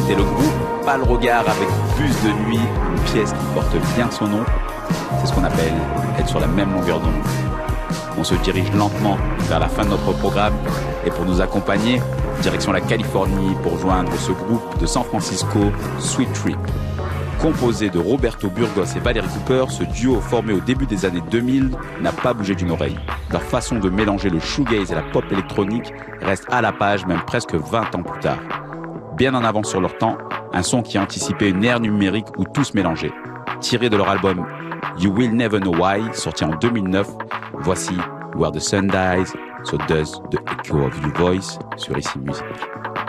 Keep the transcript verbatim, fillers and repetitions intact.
C'était le groupe Pas le regard avec Bus de nuit, une pièce qui porte bien son nom. C'est ce qu'on appelle être sur la même longueur d'onde. On se dirige lentement vers la fin de notre programme et pour nous accompagner, direction la Californie pour joindre ce groupe de San Francisco, Sweet Trip. Composé de Roberto Burgos et Valerie Cooper, ce duo formé au début des années deux mille n'a pas bougé d'une oreille. Leur façon de mélanger le shoegaze et la pop électronique reste à la page même presque vingt ans plus tard. Bien en avance sur leur temps, un son qui anticipait une ère numérique où tout se mélangeait. Tiré de leur album You Will Never Know Why, sorti en deux mille neuf, voici Where the Sun Dies, So Does the Echo of Your Voice sur Ici Musique.